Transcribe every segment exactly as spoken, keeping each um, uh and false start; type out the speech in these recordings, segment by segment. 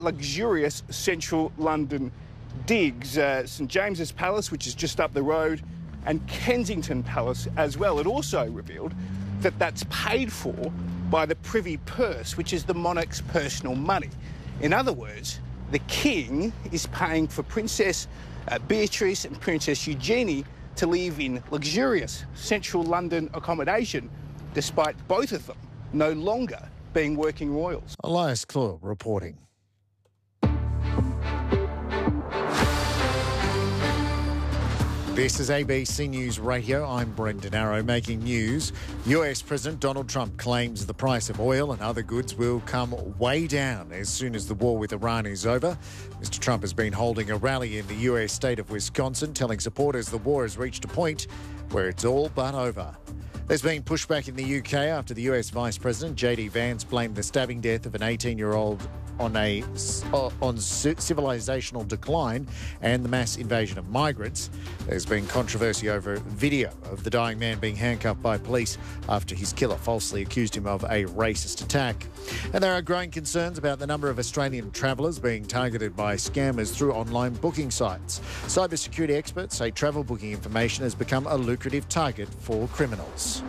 luxurious central London digs. Uh, St James's Palace, which is just up the road, and Kensington Palace as well. It also revealed that that's paid for by the Privy Purse, which is the monarch's personal money. In other words, the King is paying for Princess uh, Beatrice and Princess Eugenie to live in luxurious central London accommodation, despite both of them no longer being working royals. Elias Claw reporting. This is A B C News Radio. I'm Brendan Arrow making news. U S President Donald Trump claims the price of oil and other goods will come way down as soon as the war with Iran is over. Mister Trump has been holding a rally in the U S state of Wisconsin, telling supporters the war has reached a point where it's all but over. There's been pushback in the U K after the U S Vice President J D Vance blamed the stabbing death of an eighteen-year-old on a on civilizational decline and the mass invasion of migrants. There's been controversy over video of the dying man being handcuffed by police after his killer falsely accused him of a racist attack. And there are growing concerns about the number of Australian travellers being targeted by scammers through online booking sites. Cybersecurity experts say travel booking information has become a lucrative target for criminals.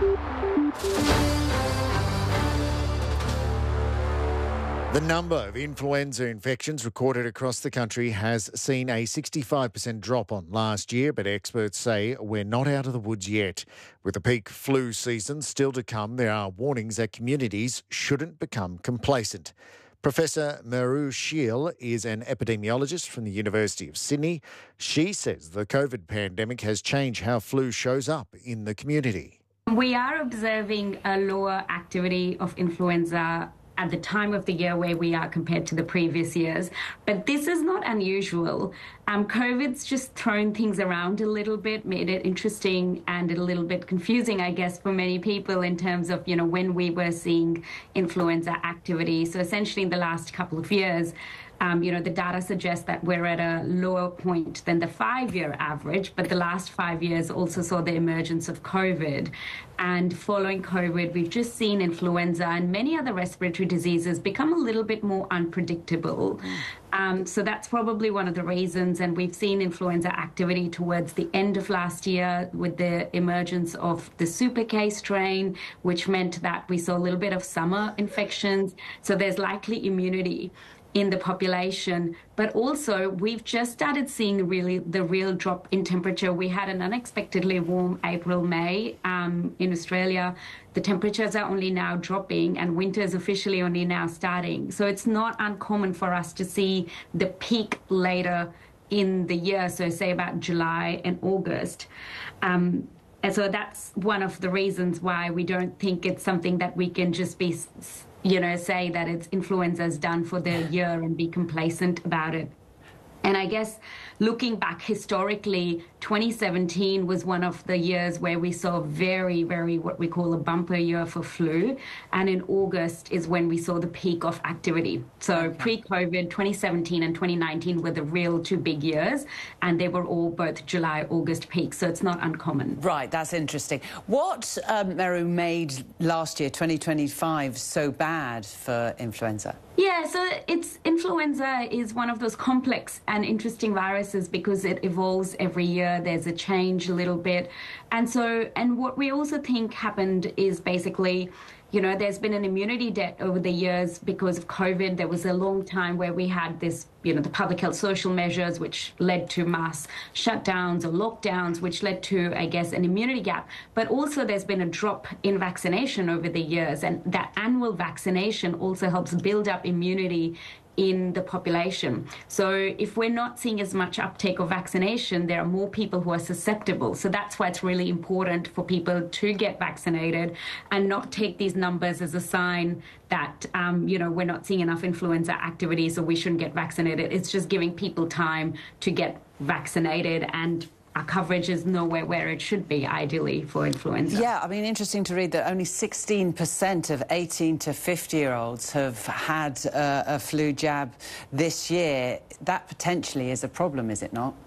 The number of influenza infections recorded across the country has seen a sixty-five percent drop on last year, but experts say we're not out of the woods yet. With the peak flu season still to come, there are warnings that communities shouldn't become complacent. Professor Meru Sheil is an epidemiologist from the University of Sydney. She says the COVID pandemic has changed how flu shows up in the community. We are observing a lower activity of influenza at the time of the year where we are compared to the previous years. But this is not unusual. Um, COVID's just thrown things around a little bit, made it interesting and a little bit confusing, I guess, for many people in terms of, you know, when we were seeing influenza activity. So essentially in the last couple of years, Um, you know, the data suggests that we're at a lower point than the five-year average, but the last five years also saw the emergence of COVID. And following COVID, we've just seen influenza and many other respiratory diseases become a little bit more unpredictable. Um, so that's probably one of the reasons. And we've seen influenza activity towards the end of last year with the emergence of the Super K strain, which meant that we saw a little bit of summer infections. So there's likely immunity in the population, but also we've just started seeing really the real drop in temperature. We had an unexpectedly warm April, May um, in Australia. The temperatures are only now dropping and winter is officially only now starting. So it's not uncommon for us to see the peak later in the year, so say about July and August. Um, and so that's one of the reasons why we don't think it's something that we can just be you know, say that it's influenza's done for the year and be complacent about it. And I guess looking back historically, twenty seventeen was one of the years where we saw very, very what we call a bumper year for flu. And in August is when we saw the peak of activity. So okay. Pre-COVID, twenty seventeen and twenty nineteen were the real two big years. And they were all both July, August peaks. So it's not uncommon. Right, that's interesting. What, um, Meru, made last year, twenty twenty-five, so bad for influenza? Yeah, so it's influenza is one of those complex and interesting viruses because it evolves every year. There's a change a little bit. And so, and what we also think happened is basically, you know, there's been an immunity debt over the years because of COVID. There was a long time where we had this, you know, the public health social measures, which led to mass shutdowns or lockdowns, which led to, I guess, an immunity gap. But also there's been a drop in vaccination over the years. And that annual vaccination also helps build up immunity in the population. So if we're not seeing as much uptake of vaccination, there are more people who are susceptible. So that's why it's really important for people to get vaccinated and not take these numbers as a sign that, um, you know, we're not seeing enough influenza activity, so we shouldn't get vaccinated. It's just giving people time to get vaccinated, and our coverage is nowhere where it should be, ideally, for influenza. Yeah, I mean, interesting to read that only sixteen percent of eighteen to fifty-year-olds have had uh, a flu jab this year. That potentially is a problem, is it not?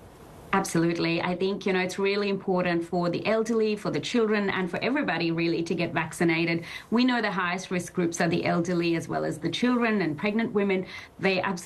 Absolutely. I think, you know, it's really important for the elderly, for the children, and for everybody really to get vaccinated. We know the highest risk groups are the elderly as well as the children and pregnant women. They absolutely